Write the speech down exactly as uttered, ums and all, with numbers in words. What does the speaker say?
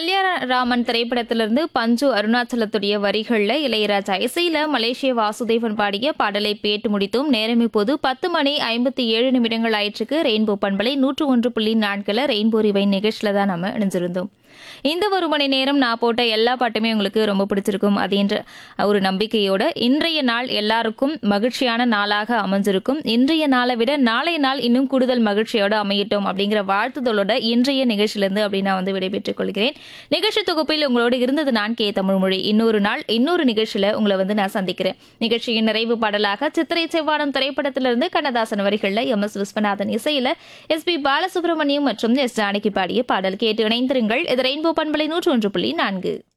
கல்யாணராமன் திரைப்படத்திலிருந்து பஞ்சு அருணாச்சலத்துடைய வரிகள்ல இளையராஜா இசையில மலேசிய வாசுதேவன் பாடிய பாடலை பேட்டு முடித்தும் நேரம் இப்போது பத்து மணி ஐம்பத்தி ஏழு நிமிடங்கள் ஆயிற்றுக்கு ரெயின்போ பண்பலை நூற்று ஒன்று புள்ளி நான்குல ரெயின்போ ரிவை நிகழ்ச்சியில தான் நம்ம இணைஞ்சிருந்தோம். இந்த ஒரு மணி நேரம் நான் போட்ட எல்லா பாட்டுமே உங்களுக்கு ரொம்ப பிடிச்சிருக்கும் அப்படின்ற ஒரு நம்பிக்கையோட இன்றைய நாள் எல்லாருக்கும் மகிழ்ச்சியான நாளாக அமைஞ்சிருக்கும். இன்றைய நாளை விட நாளைய நாள் இன்னும் கூடுதல் மகிழ்ச்சியோட அமையட்டும் அப்படிங்கிற வாழ்த்துதலோட இன்றைய நிகழ்ச்சியிலிருந்து அப்படி நான் வந்து விடைபெற்றுக் கொள்கிறேன். நிகழ்ச்சி தொகுப்பில் உங்களோடு இருந்தது நான் கே தமிழ்மொழி. இன்னொரு நாள் இன்னொரு நிகழ்ச்சியில உங்களை வந்து நான் சந்திக்கிறேன். நிகழ்ச்சியின் நிறைவு பாடலாக சித்திரை செவ்வானம் திரைப்படத்திலிருந்து கண்ணதாசன் வரிகள்ல எம் எஸ் விஸ்வநாதன் இசையில எஸ் பி பாலசுப்ரமணியம் மற்றும் எஸ் ஜானகி பாடிய பாடல் கேட்டு இணைந்திருங்கள். இது ரெயின்போ பண்பலை நூற்று ஒன்று புள்ளி நான்கு.